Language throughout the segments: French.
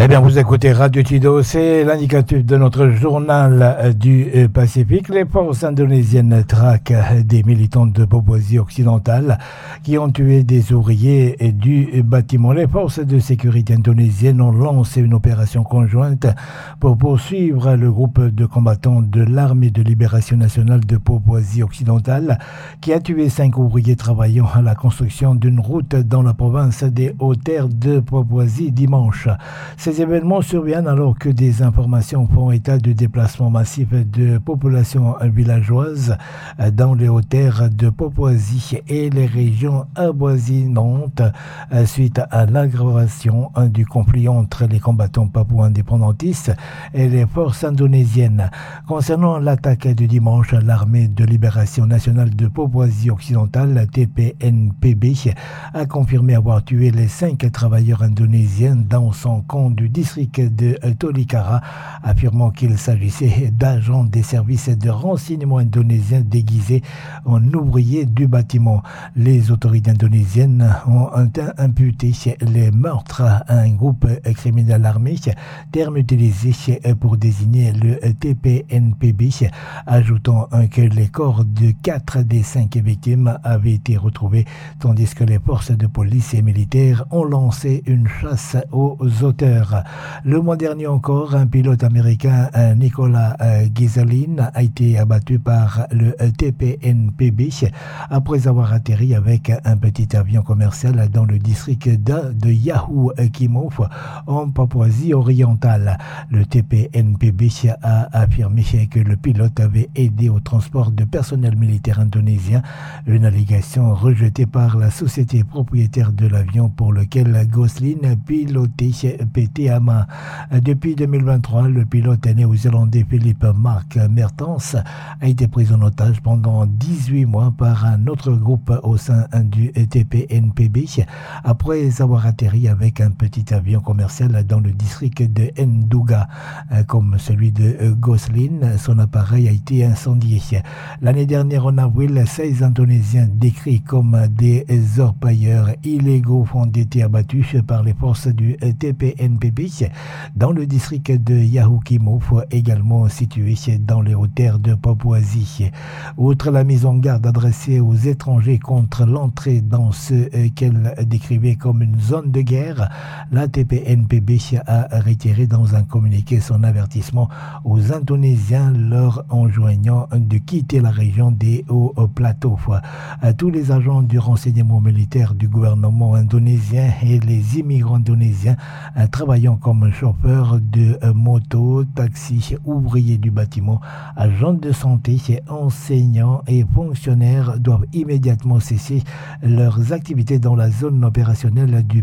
Eh bien, vous écoutez Radio Tido, c'est l'indicatif de notre journal du Pacifique. Les forces indonésiennes traquent des militants de Papouasie occidentale qui ont tué des ouvriers du bâtiment. Les forces de sécurité indonésiennes ont lancé une opération conjointe pour poursuivre le groupe de combattants de l'armée de libération nationale de Papouasie occidentale qui a tué 5 ouvriers travaillant à la construction d'une route dans la province des Hautes-Terres de Papouasie dimanche. Ces événements surviennent alors que des informations font état de déplacements massifs de populations villageoises dans les Hautes-Terres de Papouasie et les régions avoisinantes suite à l'aggravation du conflit entre les combattants papous indépendantistes et les forces indonésiennes. Concernant l'attaque de dimanche, l'armée de libération nationale de Papouasie occidentale, TPNPB, a confirmé avoir tué les 5 travailleurs indonésiens dans son camp du district de Tolikara, affirmant qu'il s'agissait d'agents des services de renseignement indonésiens déguisés en ouvriers du bâtiment. Les autorités indonésiennes ont imputé les meurtres à un groupe criminel armé, terme utilisé pour désigner le TPNPB, ajoutant que les corps de 4 des 5 victimes avaient été retrouvés, tandis que les forces de police et militaires ont lancé une chasse aux auteurs. Le mois dernier encore, un pilote américain, Nicolas Ghisolin, a été abattu par le TPNPB après avoir atterri avec un petit avion commercial dans le district de Yahoo Kimof en Papouasie orientale. Le TPNPB a affirmé que le pilote avait aidé au transport de personnel militaire indonésien, une allégation rejetée par la société propriétaire de l'avion pour lequel Ghisolin pilotait PTAMA. Depuis 2023, le pilote néo-zélandais Philippe Mark Mertens a été pris en otage pendant 18 mois par un autre groupe au sein du TPNPB après avoir atterri avec un petit avion commercial dans le district de Nduga. Comme celui de Ghisolin, son appareil a été incendié. L'année dernière, en avril, 16 Indonésiens décrits comme des orpailleurs illégaux ont été abattus par les forces du TPNPB dans le district de Yahoo Kimof, également situé dans les Hautes-Terres de Papouasie. Outre la mise en garde adressée aux étrangers contre l'entrée dans ce qu'elle décrivait comme une zone de guerre, la TPNPB a retiré dans un communiqué son avertissement aux Indonésiens leur enjoignant de quitter la région des hauts plateaux. Tous les agents du renseignement militaire du gouvernement indonésien et les immigrants indonésiens travaillant comme chauffeurs de moto, taxis, ouvriers du bâtiment, agents de santé, enseignants et fonctionnaires doivent immédiatement cesser leurs activités dans la zone opérationnelle du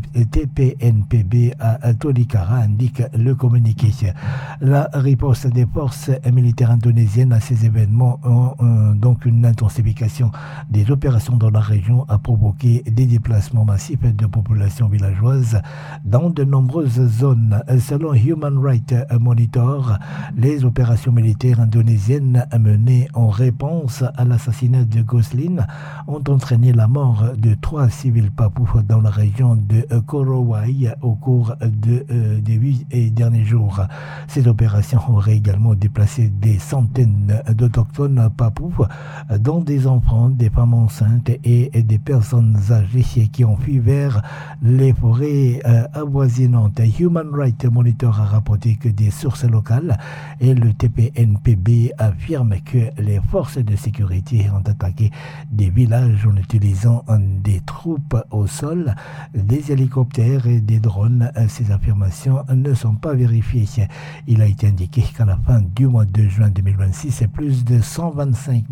TPNPB à Tolikara, indique le communiqué. La riposte des forces militaires indonésiennes à ces événements donc une intensification des opérations dans la région a provoqué des déplacements massifs de populations villageoises dans de nombreuses zones. Selon Human Rights Monitor, les opérations militaires indonésiennes menées en réponse à l'assassinat de Ghisolin ont entraîné la mort de 3 civils papous dans la région de Korowai au cours des 8 derniers jours. Ces opérations auraient également déplacé des centaines d'autochtones papous, dont des enfants, des femmes enceintes et des personnes âgées qui ont fui vers les forêts avoisinantes. Human Rights Monitor a rapporté que des sources locales et le TPNPB affirment que les forces de sécurité ont attaqué des villages en utilisant des troupes au sol, des hélicoptères et des drones. Ces affirmations ne sont pas vérifiées. Il a été indiqué qu'à la fin du mois de juin 2026, plus de 125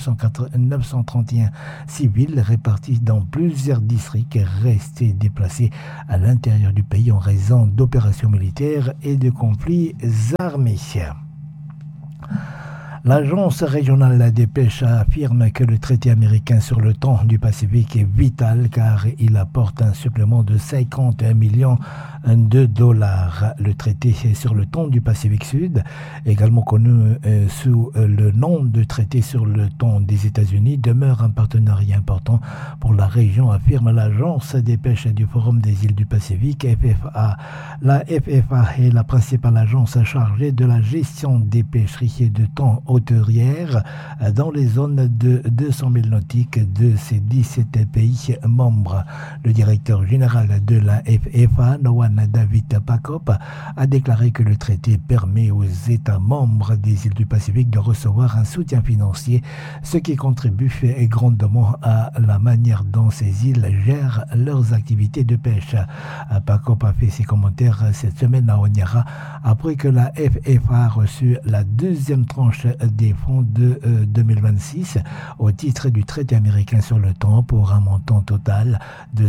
931 civils répartis dans plusieurs districts restés déplacés à l'intérieur du pays en raison d'opérations militaires et de conflits armés. L'agence régionale des pêches affirme que le traité américain sur le thon du Pacifique est vital car il apporte un supplément de 51 millions de dollars. Le traité sur le thon du Pacifique Sud, également connu sous le nom de traité sur le thon des États-Unis, demeure un partenariat important pour la région, affirme l'agence des pêches du Forum des îles du Pacifique, FFA. La FFA est la principale agence chargée de la gestion des pêcheries de thon hauturières dans les zones de 200 000 nautiques de ces 17 pays membres. Le directeur général de la FFA, Noan David Pakop, a déclaré que le traité permet aux États membres des îles du Pacifique de recevoir un soutien financier, ce qui contribue grandement à la manière dont ces îles gèrent leurs activités de pêche. Pakop a fait ses commentaires cette semaine à Honiara après que la FFA a reçu la deuxième tranche des fonds de 2026 au titre du traité américain sur le thon pour un montant total de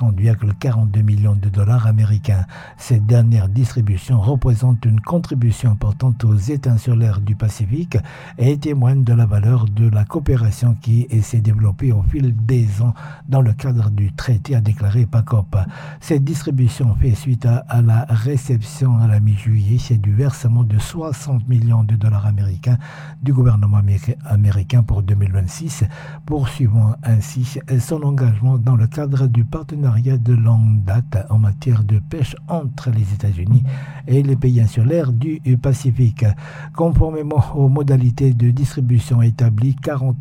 50,42 millions de dollars américains. Cette dernière distribution représente une contribution importante aux États insulaires du Pacifique et témoigne de la valeur de la coopération qui s'est développée au fil des ans dans le cadre du traité, a déclaré Pakop. Cette distribution fait suite à la réception à la mi-juillet du versement de 60 millions de dollars américains du gouvernement américain pour 2026, poursuivant ainsi son engagement dans le cadre du partenariat de longue date en matière de pêche entre les États-Unis et les pays insulaires du Pacifique. Conformément aux modalités de distribution établies,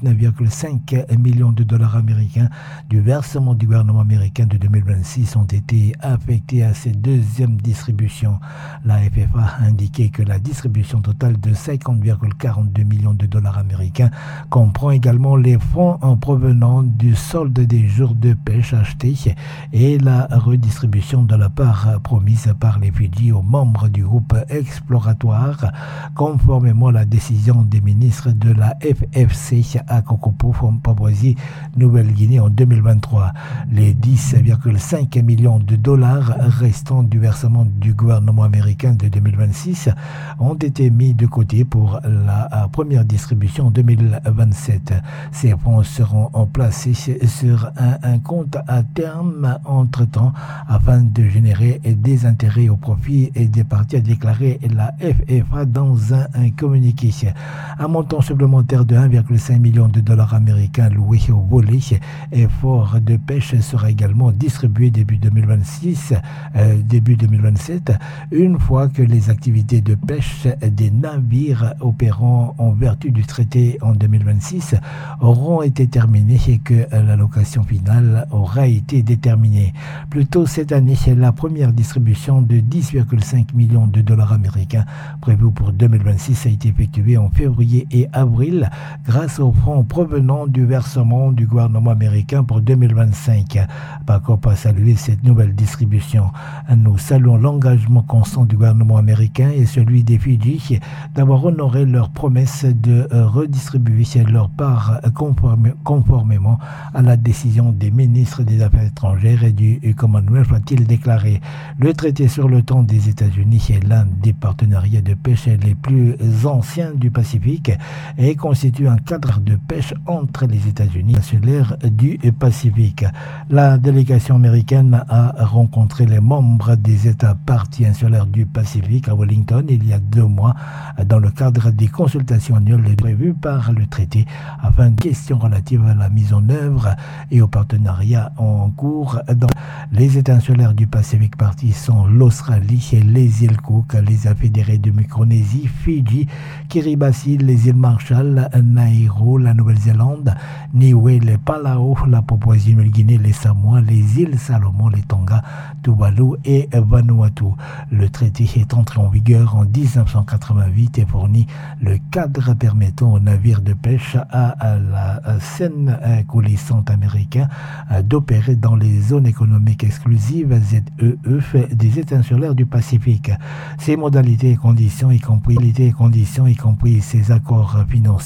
49,5 millions de dollars américains du versement du gouvernement américain de 2026 ont été affectés à cette deuxième distribution. La FFA a indiqué que la distribution totale de 50,42 millions de dollars américains comprend également les fonds en provenant du solde des jours de pêche achetés et la redistribution de la part promise par les Fidji aux membres du groupe exploratoire, conformément à la décision des ministres de la FFC à Kokopo, Papouasie-Nouvelle-Guinée en 2023. Les 10,5 millions de dollars restants du versement du gouvernement américain de 2026 ont été mis de côté pour la première distribution en 2027. Ces fonds seront placés sur un compte à terme entre-temps afin de générer des intérêts au profit des parties, a déclaré la FFA dans un communiqué. Un montant supplémentaire de 1,5 million de dollars américains loué au volet effort de pêche sera également distribué début 2027, une fois que les activités de pêche des navires opérant en vertu du traité en 2026 auront été terminées et que l'allocation finale aura été déterminée. Plus tôt cette année, la première distribution de 10,5 millions de dollars américains prévue pour 2026 a été effectuée en février et avril grâce aux fonds provenant du versement du gouvernement américain pour 2025. Pakop a salué cette nouvelle distribution. Nous saluons l'engagement constant du gouvernement américain et celui des Fidji d'avoir honoré leur promesse de redistribuer leur part conformément à la décision des ministres des Affaires étrangères et du Commonwealth, a-t-il déclaré. Le traité sur le thon des États-Unis est l'un des partenariats de pêche les plus anciens du Pacifique et constitue un cadre de pêche entre les États-Unis insulaires du Pacifique. La délégation américaine a rencontré les membres des États parties insulaires du Pacifique à Wellington il y a 2 mois dans le cadre des consultations annuelles prévues par le traité afin de questions relatives à la mise en œuvre et au partenariat en cours. Dans les États insulaires du Pacifique parties sont l'Australie et les îles Cook, les îles fédérées de Micronésie, Fidji, Kiribati, les îles Marshall, Nauru, la Nouvelle-Zélande, Niue, les Palau, la Papouasie-Nouvelle-Guinée, les Samoa, les îles Salomon, les Tonga, Tuvalu et Vanuatu. Le traité est entré en vigueur en 1988 et fournit le cadre permettant aux navires de pêche à la scène coulissante américain d'opérer dans les zones économiques exclusives ZEE des États insulaires du Pacifique. Ces modalités et conditions, y compris ses accords financiers,